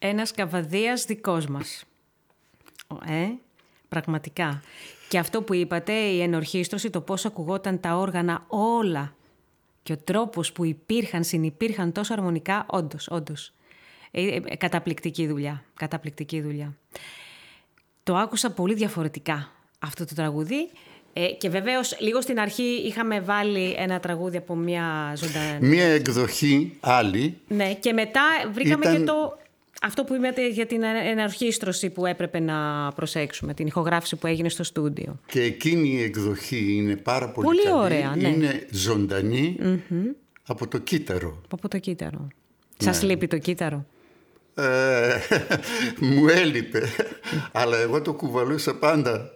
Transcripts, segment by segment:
Ένας καβαδίας δικός μας. Πραγματικά. Και αυτό που είπατε, η ενορχήστρωση, το πώς ακουγόταν τα όργανα όλα και ο τρόπος που συνυπήρχαν τόσο αρμονικά, όντως. Καταπληκτική δουλειά. Το άκουσα πολύ διαφορετικά αυτό το τραγούδι. Και βεβαίως λίγο στην αρχή είχαμε βάλει ένα τραγούδι από μια ζωντανή... Μια εκδοχή άλλη. Ναι, και μετά βρήκαμε και αυτό που είπατε για την ενορχήστρωση που έπρεπε να προσέξουμε, την ηχογράφηση που έγινε στο στούντιο. Και εκείνη η εκδοχή είναι πάρα πολύ καλή. Ωραία, ναι. Είναι ζωντανή από το κύτταρο. Από το κύτταρο. Σας λείπει το κύτταρο? Μου έλειπε, αλλά εγώ το κουβαλούσα πάντα.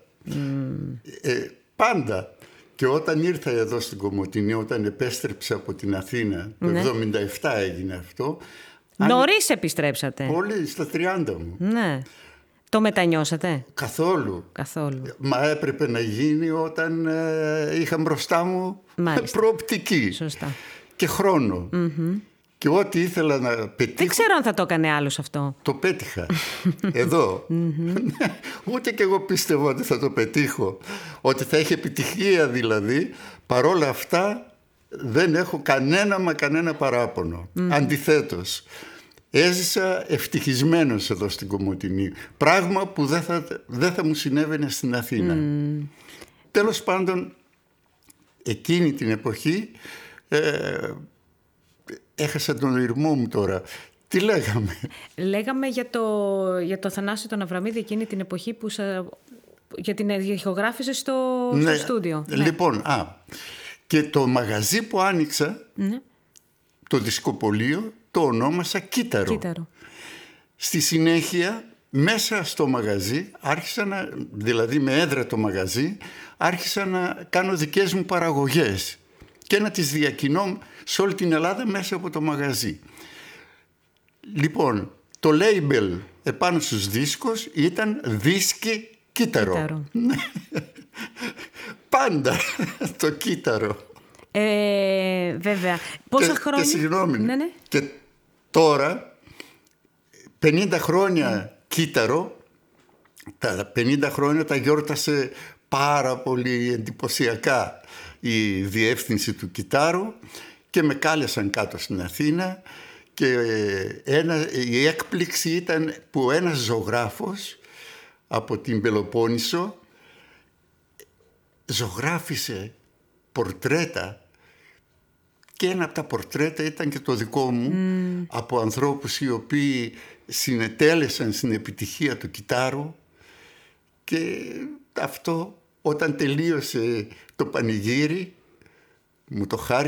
Πάντα. Και όταν ήρθα εδώ στην Κομοτηνή, όταν επέστρεψα από την Αθήνα, το 1977 έγινε αυτό. Νωρίς επιστρέψατε. Πολύ, στα 30 μου. Ναι. Το μετανιώσατε? Καθόλου. Μα έπρεπε να γίνει όταν είχα μπροστά μου προοπτική. Σωστά. Και χρόνο. Και ό,τι ήθελα να πετύχω... Δεν ξέρω αν θα το έκανε άλλος αυτό. Το πέτυχα. Εδώ. Ούτε και εγώ πίστευα ότι θα το πετύχω. Ότι θα έχει επιτυχία δηλαδή. Παρόλα αυτά δεν έχω κανένα παράπονο. Αντιθέτως. Έζησα ευτυχισμένος εδώ στην Κομοτηνή. Πράγμα που δεν θα μου συνέβαινε στην Αθήνα. Τέλος πάντων, εκείνη την εποχή... έχασα τον ηρμό μου τώρα. Τι λέγαμε? Λέγαμε για το Θανάση τον Αβραμίδη εκείνη την εποχή που για την ηχογράφησε στο στούντιο. Λοιπόν, και το μαγαζί που άνοιξα, το δισκοπωλείο, το ονόμασα Κύτταρο. Στη συνέχεια, μέσα στο μαγαζί, δηλαδή με έδρα το μαγαζί, άρχισα να κάνω δικές μου παραγωγές και να τις διακοινώ σε όλη την Ελλάδα μέσα από το μαγαζί. Λοιπόν, το label επάνω στους δίσκους ήταν Δίσκη Κύτταρο. Πάντα το κύτταρο. Βέβαια. Πόσα χρόνια... Και συγγνώμη. Ναι. Και τώρα, 50 χρόνια κύτταρο, τα 50 χρόνια τα γιόρτασε πάρα πολύ εντυπωσιακά η διεύθυνση του Κιτάρου και με κάλεσαν κάτω στην Αθήνα και η έκπληξη ήταν που ένας ζωγράφος από την Πελοπόννησο ζωγράφισε πορτρέτα και ένα από τα πορτρέτα ήταν και το δικό μου από ανθρώπους οι οποίοι συνετέλεσαν στην επιτυχία του Κιτάρου και αυτό όταν τελείωσε το πανηγύρι μου το χάρισε